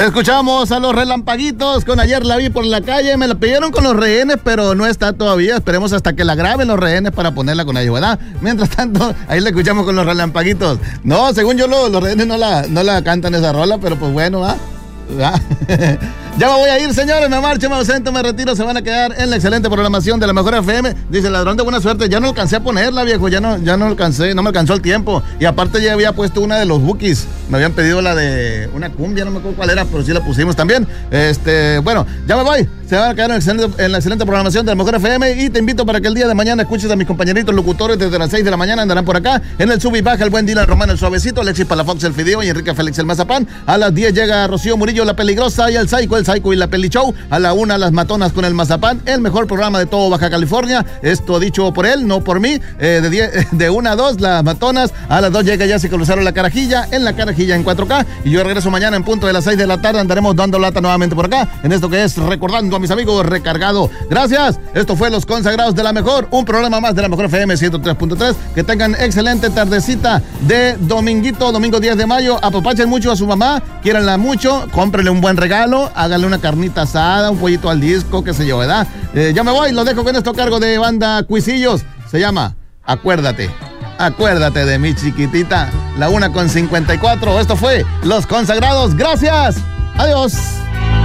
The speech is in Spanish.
Escuchamos a los Relampaguitos con Ayer la vi por la calle. Me la pidieron con los rehenes, pero no está todavía. Esperemos hasta que la graben los rehenes para ponerla con ellos, ¿verdad? Mientras tanto, ahí la escuchamos con los Relampaguitos. No, según yo, los rehenes no la cantan esa rola, pero pues bueno, ¿va? Ya me voy a ir, señores, me marcho, me ausento, me retiro. Se van a quedar en la excelente programación de la Mejor FM. Dice el ladrón de buena suerte, ya no alcancé a ponerla, viejo, ya no alcancé, no me alcanzó el tiempo. Y aparte ya había puesto una de los Bukis. Me habían pedido la de una cumbia, no me acuerdo cuál era, pero sí la pusimos también. Bueno, ya me voy. Se van a quedar en la excelente programación de la Mejor FM. Y te invito para que el día de mañana escuches a mis compañeritos locutores desde las 6 de la mañana. Andarán por acá en el sub y baja el buen Dylan Romano el Suavecito, Alexis Palafox el Fideo y Enrique Félix el Mazapán. A las 10 llega Rocío Murillo la Peligrosa y el Psycho y la Peli Show. A la 1 las Matonas con el Mazapán, el mejor programa de todo Baja California. Esto dicho por él, no por mí. De 1 a 2 las Matonas. A las 2 llega Jessica Lucero la Carajilla, en la Carajilla en 4K. Y yo regreso mañana en punto de las 6 de la tarde. Andaremos dando lata nuevamente por acá, en esto que es Recordando a mis amigos Recargado. Gracias, esto fue Los Consagrados de la Mejor, un programa más de la Mejor FM 103.3. Que tengan excelente tardecita de domingo 10 de mayo. Apapachen mucho a su mamá, quiéranla mucho, cómprenle un buen regalo, háganle una carnita asada, un pollito al disco, qué sé yo, ¿verdad? Ya me voy, lo dejo con esto a cargo de Banda Cuisillos. Se llama Acuérdate de mi chiquitita. La 1:54. Esto fue Los Consagrados. Gracias. Adiós.